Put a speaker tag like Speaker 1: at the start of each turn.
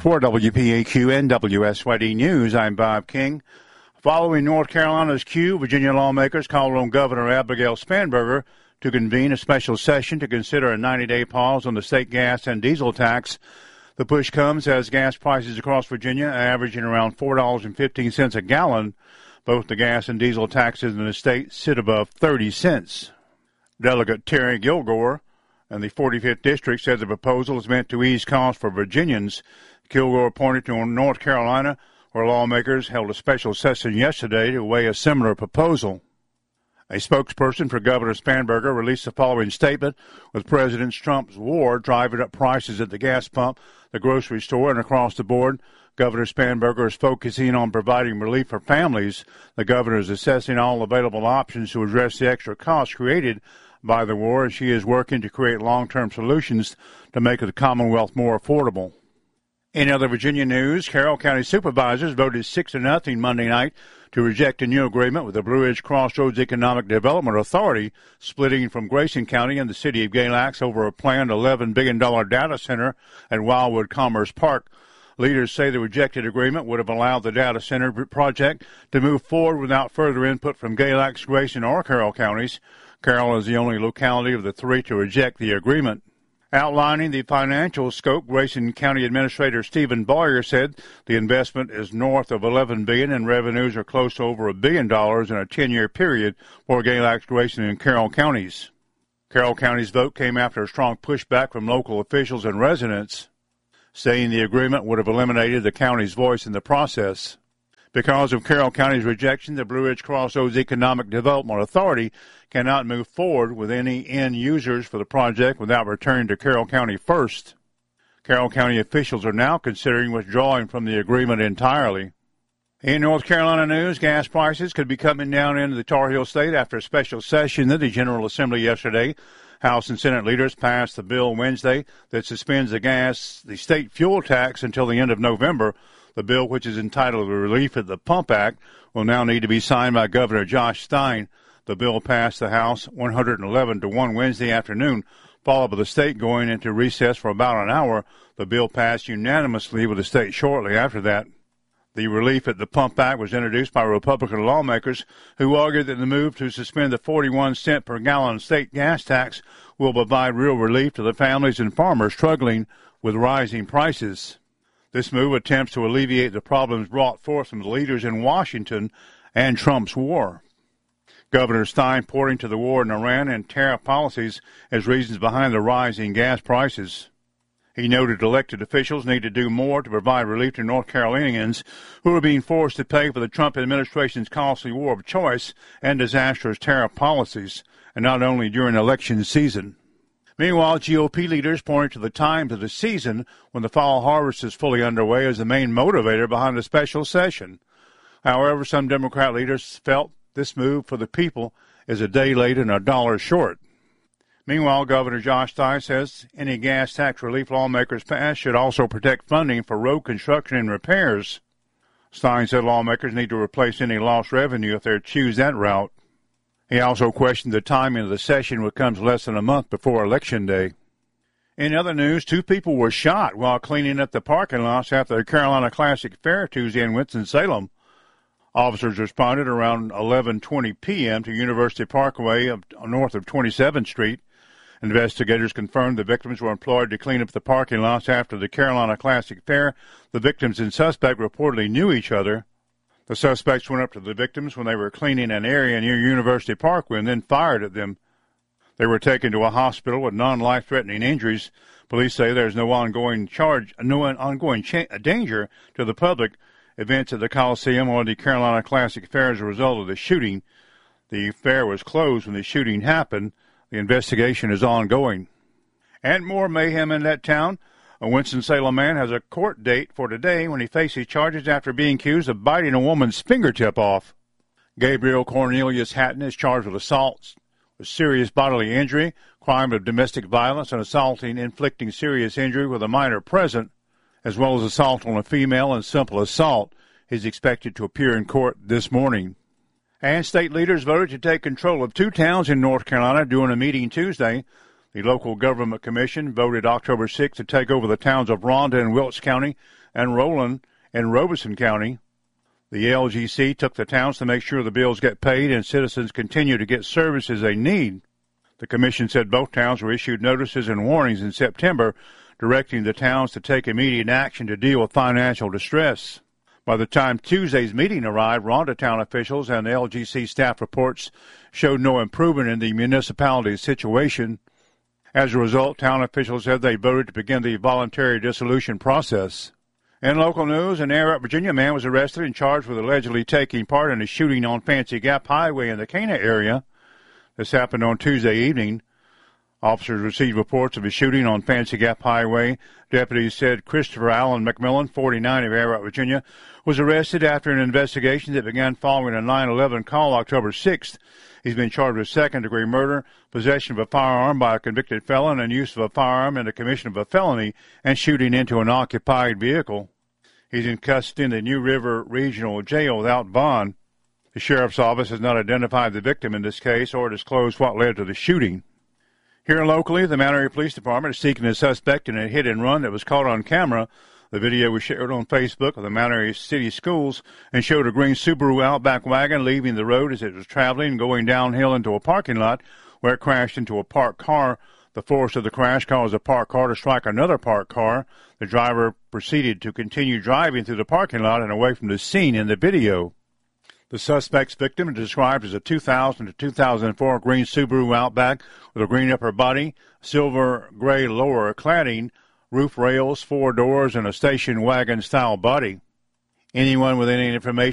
Speaker 1: For WPAQ and WSYD News, I'm Bob King. Following North Carolina's cue, Virginia lawmakers called on Governor Abigail Spanberger to convene a special session to consider a 90-day pause on the state gas and diesel tax. The push comes as gas prices across Virginia are averaging around $4.15 a gallon. Both the gas and diesel taxes in the state sit above 30 cents. Delegate Terry Kilgore and the 45th District said the proposal is meant to ease costs for Virginians. Kilgore pointed to North Carolina, where lawmakers held a special session yesterday to weigh a similar proposal. A spokesperson for Governor Spanberger released the following statement: with President Trump's war driving up prices at the gas pump, the grocery store, and across the board, Governor Spanberger is focusing on providing relief for families. The governor is assessing all available options to address the extra costs created by the war, and she is working to create long-term solutions to make the Commonwealth more affordable. In other Virginia news, Carroll County supervisors voted 6-0 Monday night to reject a new agreement with the Blue Ridge Crossroads Economic Development Authority, splitting from Grayson County and the city of Galax over a planned $11 billion data center at Wildwood Commerce Park. Leaders say the rejected agreement would have allowed the data center project to move forward without further input from Galax, Grayson, or Carroll counties. Carroll is the only locality of the three to reject the agreement. Outlining the financial scope, Grayson County Administrator Stephen Boyer said the investment is north of $11 billion and revenues are close to over $1 billion in a 10-year period for Galax, Grayson, and Carroll counties. Carroll County's vote came after a strong pushback from local officials and residents, saying the agreement would have eliminated the county's voice in the process. Because of Carroll County's rejection, the Blue Ridge Crossroads Economic Development Authority cannot move forward with any end users for the project without returning to Carroll County first. Carroll County officials are now considering withdrawing from the agreement entirely. In North Carolina news, gas prices could be coming down into the Tar Heel State after a special session of the General Assembly yesterday. House and Senate leaders passed the bill Wednesday that suspends the state fuel tax until the end of November. The bill, which is entitled the Relief at the Pump Act, will now need to be signed by Governor Josh Stein. The bill passed the House 111-1 Wednesday afternoon, followed by the state going into recess for about an hour. The bill passed unanimously with the state shortly after that. The Relief at the Pump Act was introduced by Republican lawmakers who argued that the move to suspend the 41-cent per gallon state gas tax will provide real relief to the families and farmers struggling with rising prices. This move attempts to alleviate the problems brought forth from the leaders in Washington and Trump's war. Governor Stein pointing to the war in Iran and tariff policies as reasons behind the rising gas prices. He noted elected officials need to do more to provide relief to North Carolinians who are being forced to pay for the Trump administration's costly war of choice and disastrous tariff policies, and not only during election season. Meanwhile, GOP leaders pointed to the times of the season when the fall harvest is fully underway as the main motivator behind the special session. However, some Democrat leaders felt this move for the people is a day late and a dollar short. Meanwhile, Governor Josh Stein says any gas tax relief lawmakers pass should also protect funding for road construction and repairs. Stein said lawmakers need to replace any lost revenue if they choose that route. He also questioned the timing of the session, which comes less than a month before Election Day. In other news, 2 people were shot while cleaning up the parking lots after the Carolina Classic Fair Tuesday in Winston-Salem. Officers responded around 11:20 p.m. to University Parkway north of 27th Street. Investigators confirmed the victims were employed to clean up the parking lots after the Carolina Classic Fair. The victims and suspect reportedly knew each other. The suspects went up to the victims when they were cleaning an area near University Parkway and then fired at them. They were taken to a hospital with non-life-threatening injuries. Police say there's no ongoing danger to the public. Events at the Coliseum or the Carolina Classic Fair as a result of the shooting. The fair was closed when the shooting happened. The investigation is ongoing. And more mayhem in that town. A Winston-Salem man has a court date for today when he faces charges after being accused of biting a woman's fingertip off. Gabriel Cornelius Hatton is charged with assault with serious bodily injury, crime of domestic violence, and inflicting serious injury with a minor present, as well as assault on a female and simple assault. He's expected to appear in court this morning. And state leaders voted to take control of 2 towns in North Carolina during a meeting Tuesday. The local government commission voted October 6th to take over the towns of Ronda in Wilkes County and Roland in Robeson County. The LGC took the towns to make sure the bills get paid and citizens continue to get services they need. The commission said both towns were issued notices and warnings in September directing the towns to take immediate action to deal with financial distress. By the time Tuesday's meeting arrived, Ronda town officials and LGC staff reports showed no improvement in the municipality's situation. As a result, town officials said they voted to begin the voluntary dissolution process. In local news, an Air Virginia man was arrested and charged with allegedly taking part in a shooting on Fancy Gap Highway in the Cana area. This happened on Tuesday evening. Officers received reports of a shooting on Fancy Gap Highway. Deputies said Christopher Allen McMillan, 49 of Air Virginia, was arrested after an investigation that began following a 9/11 call October 6th. He's been charged with second-degree murder, possession of a firearm by a convicted felon, and use of a firearm in the commission of a felony, and shooting into an occupied vehicle. He's in custody in the New River Regional Jail without bond. The sheriff's office has not identified the victim in this case or disclosed what led to the shooting. Here locally, the Mount Airy Police Department is seeking a suspect in a hit-and-run that was caught on camera. The video was shared on Facebook of the Mount Airy City Schools and showed a green Subaru Outback wagon leaving the road as it was traveling and going downhill into a parking lot where it crashed into a parked car. The force of the crash caused a parked car to strike another parked car. The driver proceeded to continue driving through the parking lot and away from the scene in the video. The suspect's victim is described as a 2000 to 2004 green Subaru Outback with a green upper body, silver-gray lower cladding, roof rails, 4 doors, and a station wagon-style body. Anyone with any information